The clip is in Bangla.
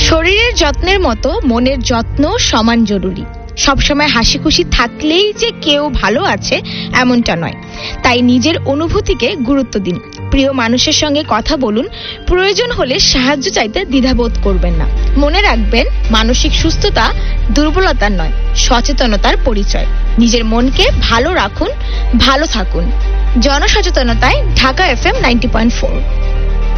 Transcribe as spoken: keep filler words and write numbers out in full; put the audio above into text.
শরীরের যত্নের মতো মনের যত্ন সমান জরুরি। সবসময় হাসি খুশি থাকলেই যে কেউ ভালো আছে এমনটা নয়। তাই নিজের অনুভূতিকে গুরুত্ব দিন। প্রিয় মানুষের সঙ্গে কথা বলুন। প্রয়োজন হলে সাহায্য চাইতে দ্বিধাবোধ করবেন না। মনে রাখবেন, মানসিক সুস্থতা দুর্বলতার নয়, সচেতনতার পরিচয়। নিজের মনকে ভালো রাখুন, ভালো থাকুন। জনসচেতনতায় Dhaka F M ninety point four.